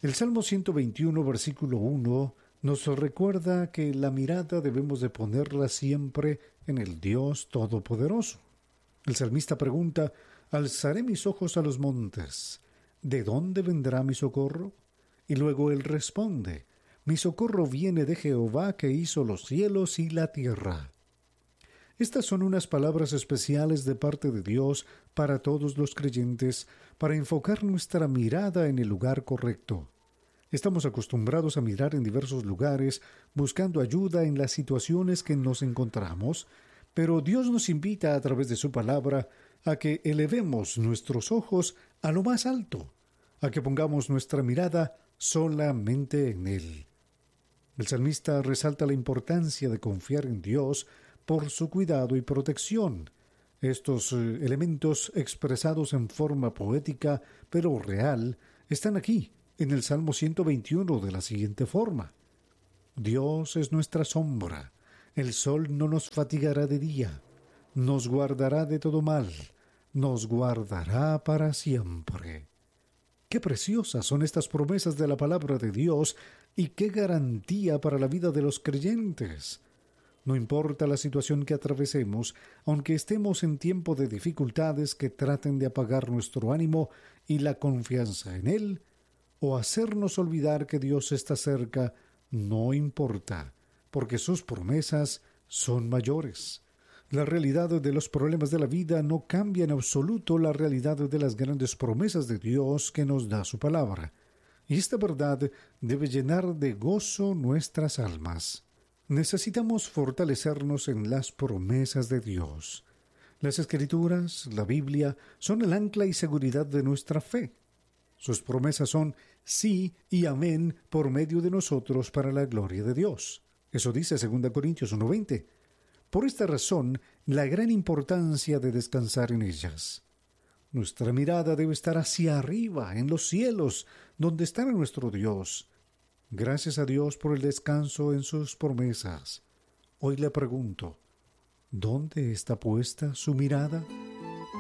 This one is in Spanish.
El Salmo 121, versículo 1, nos recuerda que la mirada debemos de ponerla siempre en el Dios Todopoderoso. El salmista pregunta: «Alzaré mis ojos a los montes. ¿De dónde vendrá mi socorro?». Y luego él responde: «Mi socorro viene de Jehová, que hizo los cielos y la tierra». Estas son unas palabras especiales de parte de Dios para todos los creyentes, para enfocar nuestra mirada en el lugar correcto. Estamos acostumbrados a mirar en diversos lugares, buscando ayuda en las situaciones que nos encontramos, pero Dios nos invita a través de su palabra a que elevemos nuestros ojos a lo más alto, a que pongamos nuestra mirada solamente en Él. El salmista resalta la importancia de confiar en Dios por su cuidado y protección. Estos elementos expresados en forma poética, pero real, están aquí, en el Salmo 121, de la siguiente forma: «Dios es nuestra sombra, el sol no nos fatigará de día, nos guardará de todo mal, nos guardará para siempre». Qué preciosas son estas promesas de la palabra de Dios y qué garantía para la vida de los creyentes. No importa la situación que atravesemos, aunque estemos en tiempo de dificultades que traten de apagar nuestro ánimo y la confianza en Él, o hacernos olvidar que Dios está cerca, no importa, porque sus promesas son mayores. La realidad de los problemas de la vida no cambia en absoluto la realidad de las grandes promesas de Dios que nos da su palabra. Y esta verdad debe llenar de gozo nuestras almas. Necesitamos fortalecernos en las promesas de Dios. Las Escrituras, la Biblia, son el ancla y seguridad de nuestra fe. Sus promesas son sí y amén por medio de nosotros para la gloria de Dios. Eso dice 2 Corintios 1:20. Por esta razón, la gran importancia de descansar en ellas. Nuestra mirada debe estar hacia arriba, en los cielos, donde está nuestro Dios. Gracias a Dios por el descanso en sus promesas. Hoy le pregunto: ¿dónde está puesta su mirada?